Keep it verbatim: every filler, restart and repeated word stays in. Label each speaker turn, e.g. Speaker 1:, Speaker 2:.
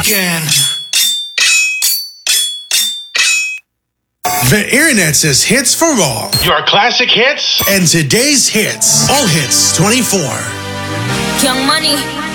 Speaker 1: again.
Speaker 2: The internet says hits for all.
Speaker 1: Your classic hits.
Speaker 2: And today's hits. All Hits twenty-four.
Speaker 3: Young Money.